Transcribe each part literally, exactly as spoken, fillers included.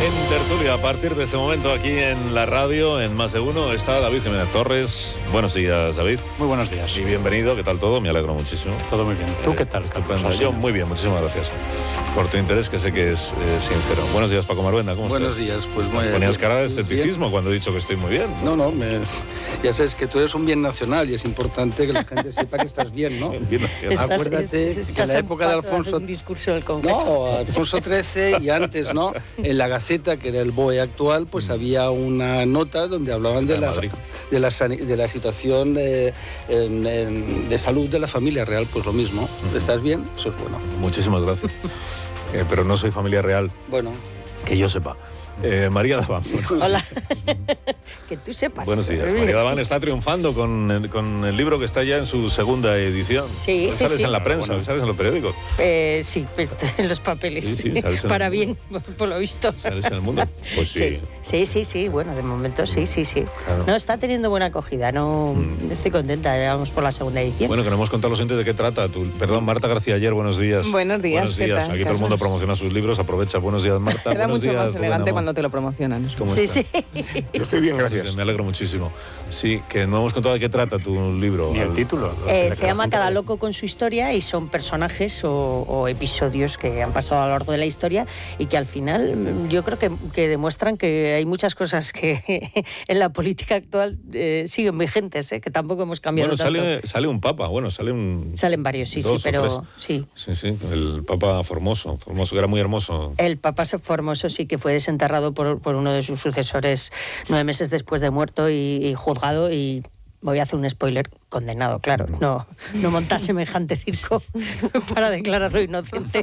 En tertulia, a partir de este momento aquí en la radio, en Más de Uno, está David Jiménez Torres. Buenos días, David. Muy buenos días. Y bienvenido, ¿qué tal todo? Me alegro muchísimo. Todo muy bien. ¿Tú eh, qué tal, Carlos? Yo muy bien, muchísimas gracias por tu interés, que sé que es eh, sincero. Buenos días, Paco Marvenda, ¿cómo Buenos estás? días, pues muy bien. Ponías cara de escepticismo cuando he dicho que estoy muy bien. No, no, me, ya sabes que tú eres un bien nacional y es importante que la gente sepa que estás bien, ¿no? Bien nacional. Estás, Acuérdate es, que estás en la época de paso Alfonso... un discurso del Congreso. No, Alfonso trece y antes, ¿no? En la Gaceta, que era el B O E actual, pues mm. había una nota donde hablaban de, de, la, de, la, de la situación eh, en, en, de salud de la familia real, pues lo mismo. Mm. ¿Estás bien? Eso es bueno. Muchísimas gracias. eh, pero no soy familia real. Bueno. Que yo sepa. Eh, María Daván. Hola. Que tú sepas. Buenos días. María Daván está triunfando con el, con el libro que está ya en su segunda edición. Sí, pues sí, ¿Sales sí. en la prensa? Bueno. ¿Sales en los periódicos? Eh, sí, pues, en los papeles. Sí, sí, ¿sales en Para el... bien, por lo visto. ¿Sales en el mundo? Pues sí. Sí, sí, sí, sí. Bueno, de momento sí, sí, sí. Claro. No, está teniendo buena acogida. No, mm. Estoy contenta. Ya vamos por la segunda edición. Bueno, que no hemos contado a los oyentes de qué trata. Tu... Perdón, Marta García Ayer, buenos días. Buenos días. Buenos días. Tal, Aquí todo el mundo promociona sus libros. Aprovecha. Buenos días, Marta. Queda buenos mucho días, más elegante Rubén cuando te lo promocionan. ¿Cómo sí, estás? sí. Yo estoy bien, gracias. Me alegro muchísimo. Sí, que no hemos contado de qué trata tu libro. Ni el título. Eh, se llama Cada loco con su historia y son personajes o, o episodios que han pasado a lo largo de la historia y que al final yo creo que, que demuestran que hay muchas cosas que en la política actual eh, siguen vigentes, eh, que tampoco hemos cambiado bueno, tanto. Sale, sale un papa, bueno, sale un... Salen varios, sí, sí, pero sí. Sí, sí, el papa Formoso, Formoso, que era muy hermoso. El papa Formoso sí que fue desenterrado por, por uno de sus sucesores nueve meses después de muerto y, y juzgado y... Voy a hacer un spoiler, condenado, claro. No, no montar semejante circo para declararlo inocente.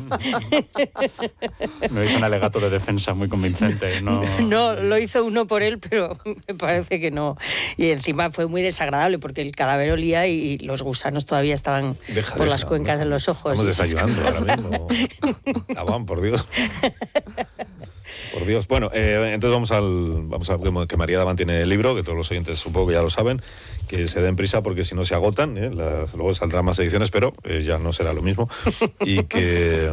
No hizo un alegato de defensa muy convincente. No, no, lo hizo uno por él, pero me parece que no. Y encima fue muy desagradable porque el cadáver olía y los gusanos todavía estaban Deja por de las esa, cuencas no, de los ojos. Estamos desayunando ahora mismo. Estaban, por Dios. Por Dios. Bueno, eh, entonces vamos al... Vamos a que María Daván tiene el libro, que todos los oyentes supongo que ya lo saben, que se den prisa porque si no se agotan, ¿eh? La, luego saldrán más ediciones, pero eh, ya no será lo mismo. Y que...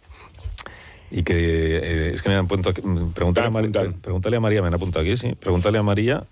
Y que... Eh, es que me han puesto aquí... Pregúntale a, María, pregúntale a María, me han apuntado aquí, sí. Pregúntale a María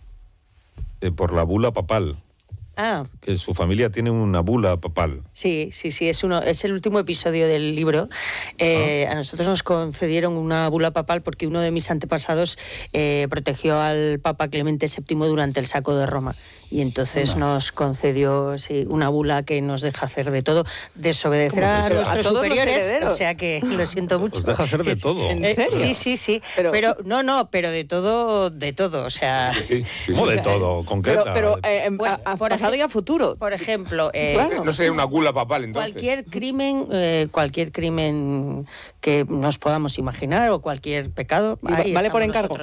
eh, por la bula papal. Ah. Que su familia tiene una bula papal. Sí, sí, sí, es uno, es el último episodio del libro. Eh, ah. A nosotros nos concedieron una bula papal porque uno de mis antepasados eh, protegió al Papa Clemente séptimo durante el saco de Roma. Y entonces no. nos concedió sí, una bula que nos deja hacer de todo, desobedecer a nuestros a superiores, o sea que lo siento mucho. Os deja hacer de todo. ¿En serio? Sí, sí, sí. Pero, pero no, no, pero de todo, de todo, o sea. Sí, sí, ¿Cómo sí, de sí. todo? Concreta. Pero, pero eh, pues, a, a por pasado y a futuro. Por ejemplo, eh, claro. No sería una gula papal, entonces. Cualquier crimen, eh, cualquier crimen que nos podamos imaginar o cualquier pecado. Ahí ¿Vale por encargo?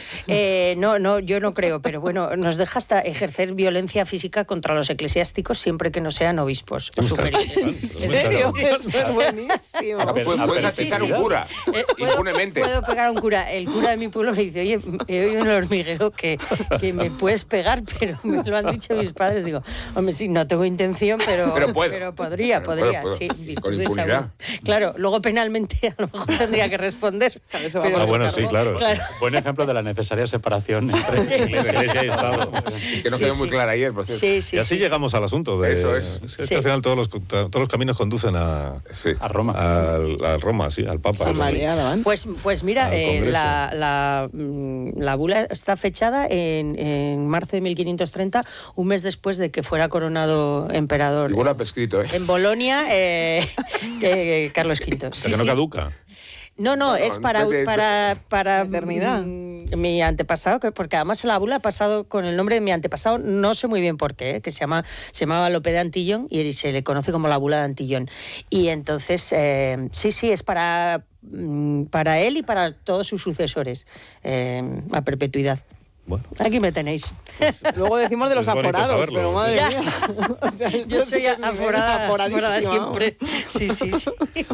Eh, no, no, yo no creo, pero bueno, nos deja hasta ejercer violencia física contra los eclesiásticos siempre que no sean obispos o superiores. ¿En serio? Eso es buenísimo. Puedes aceptar un cura, eh, impunemente. Puedo pegar a un cura. El cura de mi pueblo me dice, oye, he oído en el hormiguero que, que me puedes pegar, pero me lo han dicho mis padres. Digo, hombre, sí, no tengo intención, pero, pero, puedo. pero podría, pero podría, puedo, puedo. sí. Con impunidad. Claro, luego penalmente a lo mejor tendría que responder. Pero, ah, bueno, sí, claro. claro. Buen ejemplo de la necesaria separación entre iglesia, iglesia y Estado. Que no sí, quedó sí. muy clara ayer, por cierto. Sí, sí, y así sí, llegamos sí. al asunto. De, Eso es. Es que Sí. al final todos los, todos los caminos conducen a, Sí. a Roma. a, a Roma, sí, al Papa. Sí, María Daván. Pues, pues mira, Al eh, Congreso. la, la, mm, la bula está fechada en, en marzo de mil quinientos treinta, un mes después de que fuera coronado emperador. Igual ha prescrito, ¿eh? En Bolonia, eh, eh, Carlos quinto. O sea, Sí, que no sí. caduca. No, no, No, es para, de- de- para, para Eternidad. mm, mi antepasado, que- porque además la bula ha pasado con el nombre de mi antepasado, no sé muy bien por qué, ¿eh? que se llama se llamaba Lope de Antillón y se le conoce como la bula de Antillón. Y entonces, eh, sí, sí, es para, mm, para él y para todos sus sucesores, eh, a perpetuidad. Bueno. Aquí me tenéis. Luego decimos de los Es bonito aforados, saberlo, pero madre Ya. mía. O sea, esto Yo sí soy que es nivel aforada, aforada aforadísima. siempre. Sí, sí, sí.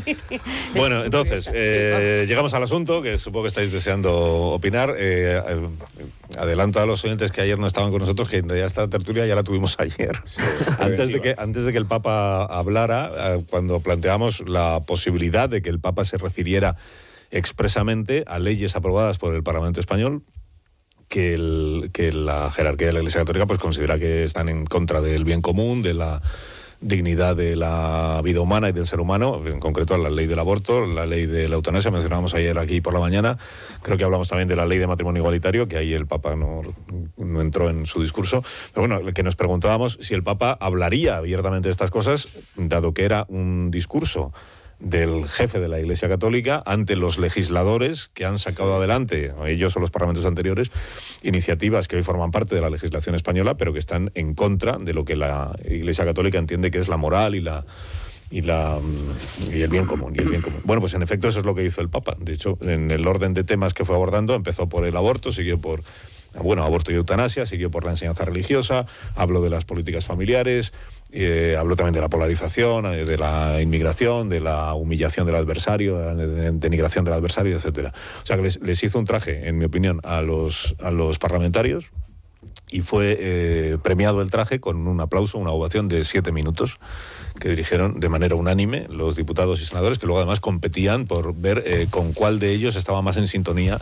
Bueno, Es entonces, curiosa. eh, Sí, vamos. llegamos al asunto, que supongo que estáis deseando opinar. Eh, eh, adelanto a los oyentes que ayer no estaban con nosotros, que en realidad esta tertulia ya la tuvimos ayer. Sí, antes, de que, antes de que el Papa hablara, eh, cuando planteamos la posibilidad de que el Papa se refiriera expresamente a leyes aprobadas por el Parlamento español que, el, que la jerarquía de la Iglesia Católica pues considera que están en contra del bien común, de la dignidad de la vida humana y del ser humano, en concreto la ley del aborto, la ley de la eutanasia, mencionábamos ayer aquí por la mañana, creo que hablamos también de la ley de matrimonio igualitario, que ahí el Papa no, no entró en su discurso, pero bueno, que nos preguntábamos si el Papa hablaría abiertamente de estas cosas, dado que era un discurso del jefe de la Iglesia Católica ante los legisladores que han sacado adelante, ellos o los parlamentos anteriores, iniciativas que hoy forman parte de la legislación española, pero que están en contra de lo que la Iglesia Católica entiende que es la moral y la y la y el bien común y el bien común. Bueno, pues en efecto eso es lo que hizo el Papa. De hecho, en el orden de temas que fue abordando, empezó por el aborto, siguió por bueno, aborto y eutanasia, siguió por la enseñanza religiosa, habló de las políticas familiares, eh, habló también de la polarización, eh, de la inmigración, de la humillación del adversario, de la denigración del adversario, etcétera. O sea que les, les hizo un traje, en mi opinión, a los, a los parlamentarios, y fue eh, premiado el traje con un aplauso, una ovación de siete minutos que dirigieron de manera unánime los diputados y senadores, que luego además competían por ver eh, con cuál de ellos estaba más en sintonía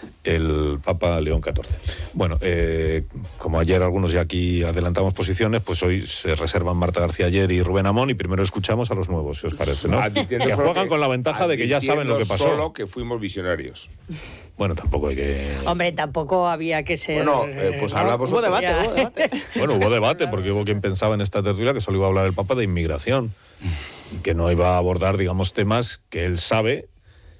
el Papa León catorce. Bueno, eh, como ayer algunos ya aquí adelantamos posiciones, pues hoy se reservan Marta García Ayer y Rubén Amón, y primero escuchamos a los nuevos, si os parece, ¿no? Que juegan con la ventaja de que ya saben lo que pasó. Solo que fuimos visionarios. Bueno, tampoco hay que... Hombre, tampoco había que ser... Bueno, eh, pues ¿no? hablamos... Hubo debate, hubo debate. Bueno, hubo debate, porque hubo quien pensaba en esta tertulia que solo iba a hablar el Papa de inmigración, que no iba a abordar, digamos, temas que él sabe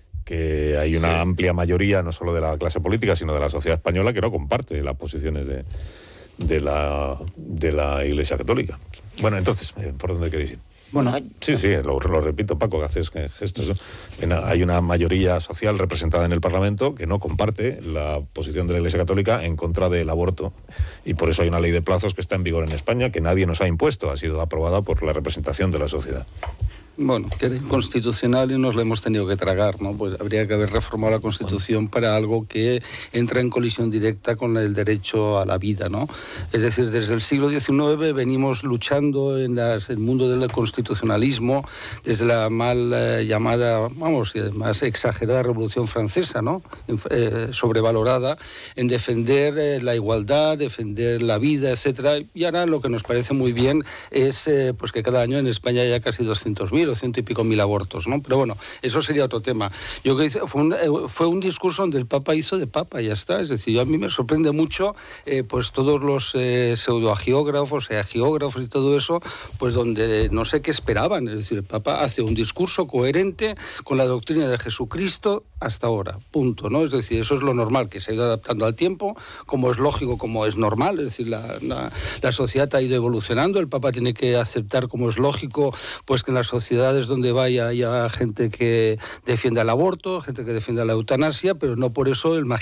que hay una sí. amplia mayoría, no solo de la clase política, sino de la sociedad española, que no comparte las posiciones de, de, la, de la Iglesia Católica. Bueno, entonces, ¿por dónde queréis ir? Bueno, sí, sí, lo, lo repito, Paco, que haces gestos. Hay una mayoría social representada en el Parlamento que no comparte la posición de la Iglesia Católica en contra del aborto, y por eso hay una ley de plazos que está en vigor en España, que nadie nos ha impuesto, ha sido aprobada por la representación de la sociedad. Bueno, que era inconstitucional y nos lo hemos tenido que tragar, ¿no? Pues habría que haber reformado la Constitución para algo que entra en colisión directa con el derecho a la vida, ¿no? Es decir, desde el siglo diecinueve venimos luchando en las, el mundo del constitucionalismo, desde la mal eh, llamada, vamos, más exagerada Revolución Francesa, ¿no? Eh, sobrevalorada, en defender eh, la igualdad, defender la vida, etcétera. Y ahora lo que nos parece muy bien es eh, pues que cada año en España haya casi doscientos mil o ciento y pico mil abortos, ¿no? Pero bueno, eso sería otro tema. Yo que hice, fue, un, eh, fue un discurso donde el Papa hizo de Papa, ya está. Es decir, yo, a mí me sorprende mucho eh, pues todos los eh, pseudoagiógrafos, eh, agiógrafos y todo eso, pues donde no sé qué esperaban. Es decir, el Papa hace un discurso coherente con la doctrina de Jesucristo hasta ahora, punto, ¿no? Es decir, eso es lo normal, que se ha ido adaptando al tiempo, como es lógico, como es normal. Es decir, la, la, la sociedad ha ido evolucionando, el Papa tiene que aceptar, como es lógico, pues que en la sociedad donde vaya haya gente que defienda el aborto, gente que defienda la eutanasia, pero no por eso el